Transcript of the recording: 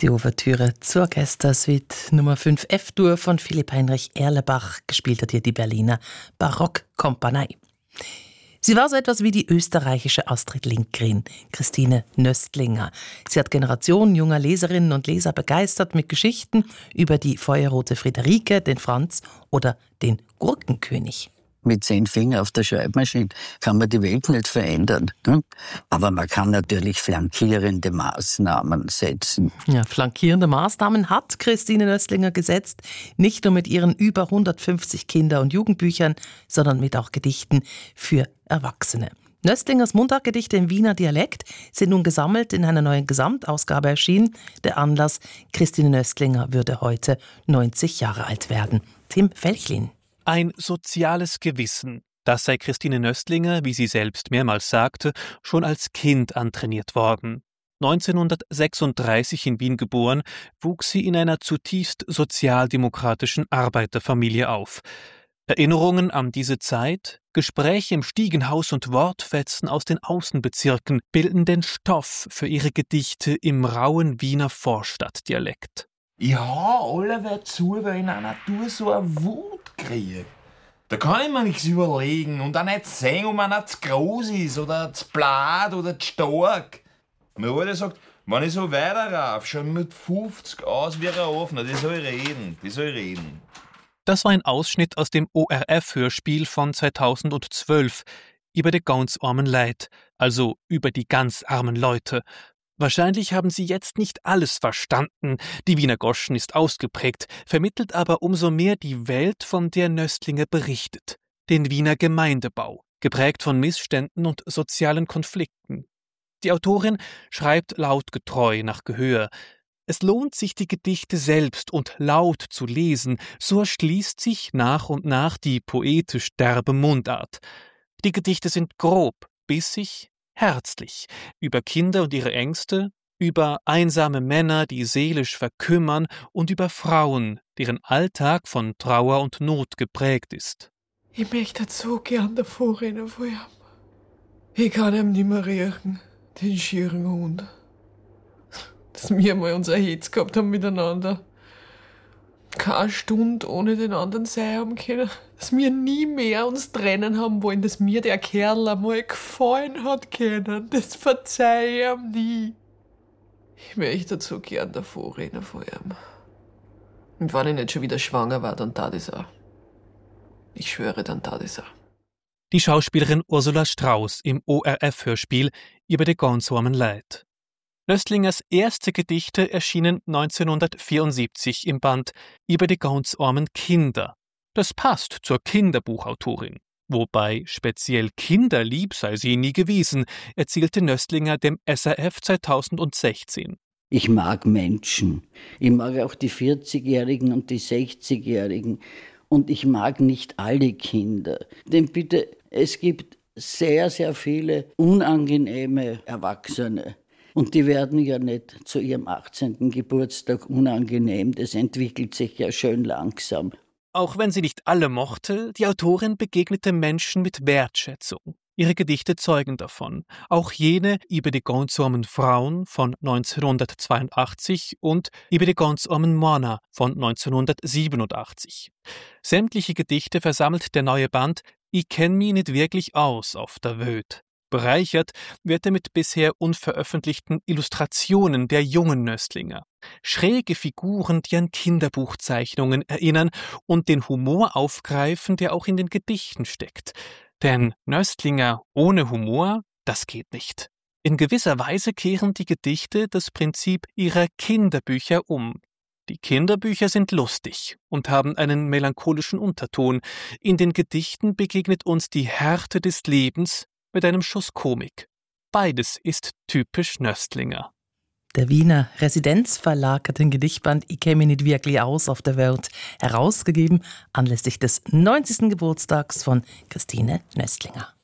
Die Ouvertüre zur Orchestersuite Nummer 5 F-Dur von Philipp Heinrich Erlebach, gespielt hat hier die Berliner Barockkompanie. Sie war so etwas wie die österreichische Astrid Lindgren, Christine Nöstlinger. Sie hat Generationen junger Leserinnen und Leser begeistert mit Geschichten über die feuerrote Friederike, den Franz oder den Gurkenkönig. Mit 10 Fingern auf der Schreibmaschine kann man die Welt nicht verändern. Ne? Aber man kann natürlich flankierende Maßnahmen setzen. Ja, flankierende Maßnahmen hat Christine Nöstlinger gesetzt. Nicht nur mit ihren über 150 Kinder- und Jugendbüchern, sondern mit auch Gedichten für Erwachsene. Nöstlingers Mundartgedichte im Wiener Dialekt sind nun gesammelt in einer neuen Gesamtausgabe erschienen. Der Anlass: Christine Nöstlinger würde heute 90 Jahre alt werden. Tim Felchlin. Ein soziales Gewissen, das sei Christine Nöstlinger, wie sie selbst mehrmals sagte, schon als Kind antrainiert worden. 1936 in Wien geboren, wuchs sie in einer zutiefst sozialdemokratischen Arbeiterfamilie auf. Erinnerungen an diese Zeit, Gespräche im Stiegenhaus und Wortfetzen aus den Außenbezirken bilden den Stoff für ihre Gedichte im rauen Wiener Vorstadtdialekt. Ich hau alle zu, weil ich in der Natur so eine Wut kriege. Da kann ich mir nichts überlegen und auch nicht sehen, ob man nicht zu groß ist oder zu blatt oder zu stark. Mein Alter sagt, wenn ich so weiter rauf, schon mit 50 aus wie ein Offener, die soll reden. Das war ein Ausschnitt aus dem ORF-Hörspiel von 2012 über die ganz armen Leid, also über die ganz armen Leute. Wahrscheinlich haben Sie jetzt nicht alles verstanden. Die Wiener Goschen ist ausgeprägt, vermittelt aber umso mehr die Welt, von der Nöstlinger berichtet. Den Wiener Gemeindebau, geprägt von Missständen und sozialen Konflikten. Die Autorin schreibt lautgetreu nach Gehör. Es lohnt sich, die Gedichte selbst und laut zu lesen, so erschließt sich nach und nach die poetisch derbe Mundart. Die Gedichte sind grob, bissig, herzlich, über Kinder und ihre Ängste, über einsame Männer, die seelisch verkümmern, und über Frauen, deren Alltag von Trauer und Not geprägt ist. Ich möchte so gern davor rennen von ihm. Ich kann ihm nicht mehr riechen, den schieren Hund. Dass wir mal unser Hetz gehabt haben miteinander. Keine Stunde ohne den anderen sein haben können. Dass wir nie mehr uns trennen haben wollen, dass mir der Kerl einmal gefallen hat können. Das verzeih ich ihm nie. Ich möchte so gern davor reden von ihm. Und wenn ich nicht schon wieder schwanger war, dann tat ich's auch. Ich schwöre, dann tat ich's auch. Die Schauspielerin Ursula Strauß im ORF-Hörspiel über die ganz armen Leid. Nöstlingers erste Gedichte erschienen 1974 im Band Über die ganz armen Kinder. Das passt zur Kinderbuchautorin. Wobei speziell kinderlieb sei sie nie gewesen, erzählte Nöstlinger dem SRF 2016. Ich mag Menschen. Ich mag auch die 40-Jährigen und die 60-Jährigen. Und ich mag nicht alle Kinder. Denn bitte, es gibt sehr, sehr viele unangenehme Erwachsene. Und die werden ja nicht zu ihrem 18. Geburtstag unangenehm. Das entwickelt sich ja schön langsam. Auch wenn sie nicht alle mochte, die Autorin begegnete Menschen mit Wertschätzung. Ihre Gedichte zeugen davon. Auch jene über die ganz armen Frauen von 1982 und über die ganz armen Männer von 1987. Sämtliche Gedichte versammelt der neue Band Ich kenn mich nicht wirklich aus auf der Welt. Bereichert wird er mit bisher unveröffentlichten Illustrationen der jungen Nöstlinger. Schräge Figuren, die an Kinderbuchzeichnungen erinnern und den Humor aufgreifen, der auch in den Gedichten steckt. Denn Nöstlinger ohne Humor, das geht nicht. In gewisser Weise kehren die Gedichte das Prinzip ihrer Kinderbücher um. Die Kinderbücher sind lustig und haben einen melancholischen Unterton. In den Gedichten begegnet uns die Härte des Lebens mit einem Schuss Komik. Beides ist typisch Nöstlinger. Der Wiener Residenzverlag hat den Gedichtband Ich kenn mich nicht wirklich aus auf der Welt herausgegeben, anlässlich des 90. Geburtstags von Christine Nöstlinger.